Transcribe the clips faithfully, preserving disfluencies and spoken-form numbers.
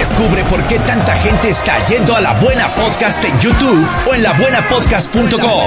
Descubre por qué tanta gente está yendo a La Buena Podcast en YouTube o en la buena podcast punto com.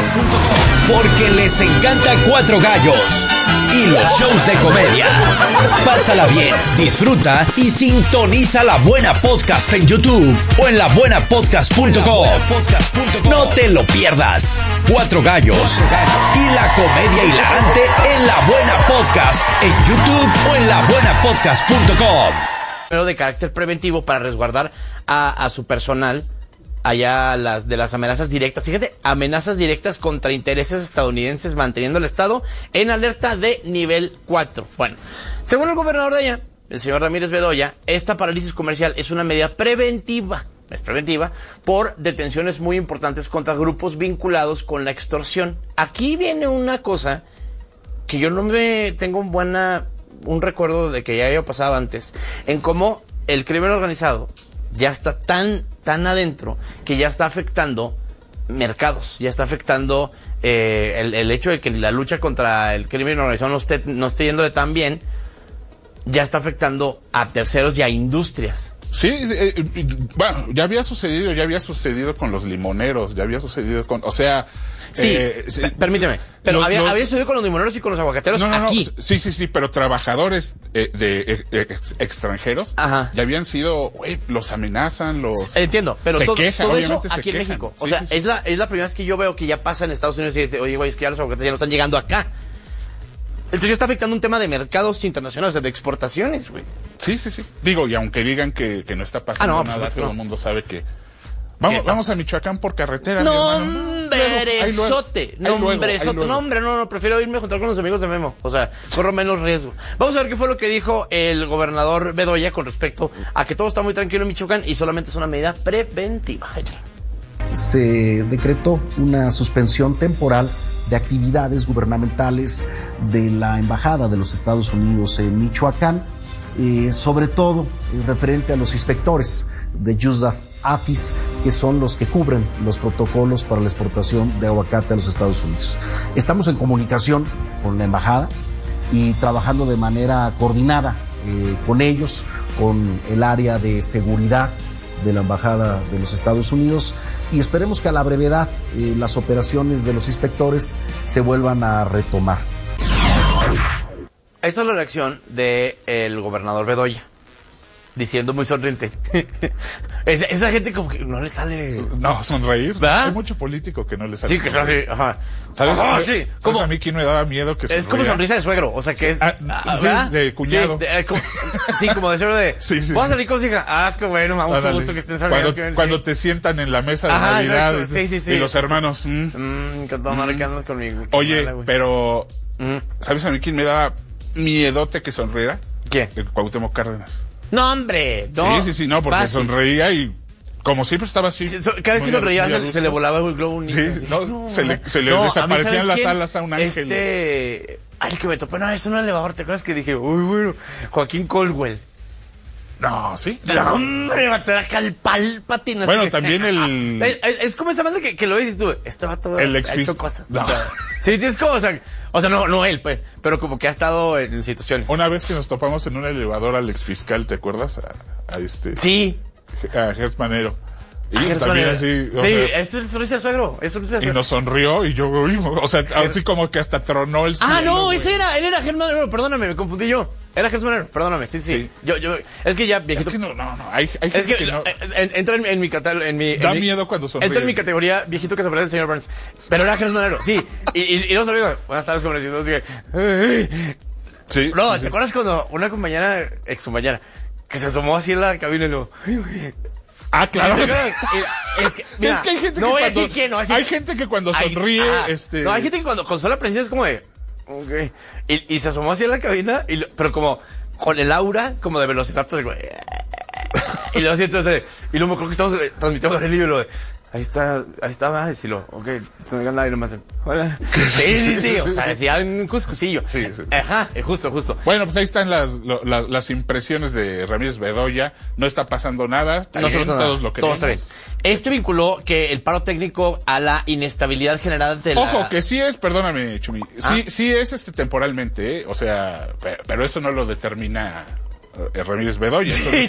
Porque les encanta Cuatro Gallos y los shows de comedia. Pásala bien, disfruta y sintoniza La Buena Podcast en YouTube o en la buena podcast punto com. No te lo pierdas. Cuatro Gallos y la comedia hilarante en La Buena Podcast en YouTube o en la buena podcast punto com. Pero de carácter preventivo para resguardar a, a su personal allá las de las amenazas directas. Fíjate, amenazas directas contra intereses estadounidenses, manteniendo el Estado en alerta de nivel cuatro. Bueno, según el gobernador de allá, el señor Ramírez Bedoya, esta parálisis comercial es una medida preventiva, es preventiva, por detenciones muy importantes contra grupos vinculados con la extorsión. Aquí viene una cosa que yo no me tengo un buena... un recuerdo de que ya había pasado antes, en cómo el crimen organizado ya está tan, tan adentro que ya está afectando mercados, ya está afectando eh, el, el hecho de que la lucha contra el crimen organizado no esté, no esté yéndole tan bien, ya está afectando a terceros y a industrias. Sí, eh, bueno, ya había sucedido, ya había sucedido con los limoneros, ya había sucedido con, o sea... Sí, eh, sí, permíteme, pero los, había, los, había sucedido con los limoneros y con los aguacateros no, no, aquí. No, sí, sí, sí, pero trabajadores eh, de eh, ex, extranjeros Ajá. ya habían sido, güey, los amenazan, los... Entiendo, pero se todo, quejan, todo eso aquí se en quejan. México. O sí, sea, sí, sí. es la es la primera vez que yo veo que ya pasa en Estados Unidos y dice, oye, güey, es que ya los aguacates ya no están llegando acá. Entonces ya está afectando un tema de mercados internacionales, de exportaciones, güey. Sí, sí, sí. Digo, y aunque digan que, que no está pasando ah, no, nada, pues, todo no. el mundo sabe que... Vamos, vamos a Michoacán por carretera. Nombrezote, nombrezote. No, hombre, no, no, prefiero irme a juntar con los amigos de Memo. O sea, corro menos riesgo. Vamos a ver qué fue lo que dijo el gobernador Bedoya con respecto a que todo está muy tranquilo en Michoacán y solamente es una medida preventiva. Se decretó una suspensión temporal de actividades gubernamentales de la Embajada de los Estados Unidos en Michoacán, eh, sobre todo eh, referente a los inspectores de USDA AFIS, que son los que cubren los protocolos para la exportación de aguacate a los Estados Unidos. Estamos en comunicación con la embajada y trabajando de manera coordinada eh, con ellos, con el área de seguridad de la embajada de los Estados Unidos, y esperemos que a la brevedad eh, las operaciones de los inspectores se vuelvan a retomar. Esa es la reacción del gobernador Bedoya, diciendo muy sonriente. esa, esa gente como que no le sale... No, sonreír. ¿verdad? Hay mucho político que no le sale. Sí, que es así, ajá. ¿Sabes? Ajá, ¿sabes? sí. ¿Sabes a mí quién me daba miedo que sonría? Es como sonrisa de suegro, o sea que es... Ah, sí, de cuñado. Sí, de, como, sí, como de suegro de... Sí, sí, ¿Vamos sí. a salir con su hija? Ah, qué bueno, me da mucho gusto que estén saliendo. Cuando, cuando sí. te sientan en la mesa de ajá, Navidad exacto. Sí, sí, sí. y los hermanos... Mmm, mmm, que todo mal que andas conmigo. Oye, mala, pero... Mm. ¿Sabes a mí quién me daba miedote que sonriera? ¿Quién? El Cuauhtémoc Cárdenas. No, hombre, no. Sí, sí, sí, no, porque fácil. sonreía y como siempre estaba así. Sí, so, cada vez que sonreía se, se le volaba el globo. Sí, no, no, se le, se le no, desaparecían las quién? alas a un ángel. Este... Ay, que me topé, no, es un elevador, ¿te acuerdas que dije? Uy, bueno, Joaquín Caldwell. No, sí. No, hombre, vato, era Palpatine. Bueno, también el... Es, es, es como esa banda que, que lo dices tú, este vato el ha hecho ex cosas. No. O sea, sí, es como, o sea, o sea, no, no él, pues, pero como que ha estado en situaciones. Una vez que nos topamos en un elevador al exfiscal, ¿te acuerdas? A, a este... Sí. A Gertz Manero. Y ah, también así... Sí, sea, este es el sonrisa de suegro. Es sonrisa de suegro. Y nos sonrió y yo, uy, o sea, así como que hasta tronó el cielo. Ah, no, güey. ese era, él era Gertz Manero, perdóname, me confundí yo. Era Gertz Manero, perdóname, sí, sí, sí. Yo, yo, es que ya, viejito. Es que no, no, no, hay, hay es gente que, que no... en, entra en, en mi catálogo, en mi... Da en miedo mi, cuando sonríe. Entra en mi categoría, viejito que se parece al señor Burns. Pero era Gertz Manero, sí. Y, y, y no se olvida, buenas tardes, como les dije, sí. No, ¿te sí. acuerdas cuando una compañera, ex compañera, que se asomó así en la cabina y lo... Ah, claro. Es que, mira, es que hay gente no que cuando, cuando, que no, hay gente que cuando sonríe, hay, este... No, hay gente que cuando con sola presencia es como de... Okay. Y, y se asomó así en la cabina, y lo, pero como con el aura, como de Velociraptor, como, y luego así entonces, y luego me acuerdo que estamos eh, transmitiendo con el libro de... Ahí está, ahí está, va, decirlo, ok, no digan nada y nomás, hola. Sí, sí, sí, o sea, decía un cuscusillo. Sí, sí. Ajá, justo, justo. Bueno, pues ahí están las, lo, las, las impresiones de Ramírez Bedoya, no está pasando nada, no bien, nada. todos lo queremos. Todo está bien. Este vinculó que el paro técnico a la inestabilidad generada de la... Ojo, que sí es, perdóname, Chumi, ¿Ah? sí, sí es este temporalmente, ¿eh? O sea, pero, pero eso no lo determina eh, Ramírez Bedoya. Sí, eso